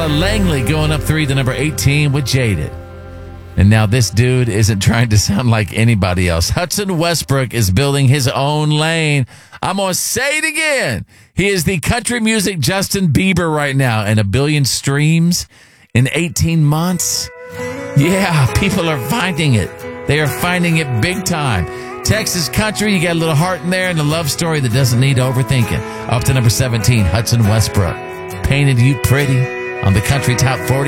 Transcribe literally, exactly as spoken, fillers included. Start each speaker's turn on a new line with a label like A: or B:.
A: Langley going up three to number eighteen with Jaded. And now this dude isn't trying to sound like anybody else. Hudson Westbrook is building his own lane. I'm going to say it again. He is the country music Justin Bieber right now, and a billion streams in eighteen months. Yeah, people are finding it. They are finding it big time. Texas country, you got a little heart in there and a love story that doesn't need overthinking. Up to number seventeen, Hudson Westbrook. Painted You Pretty on the Country Top forty.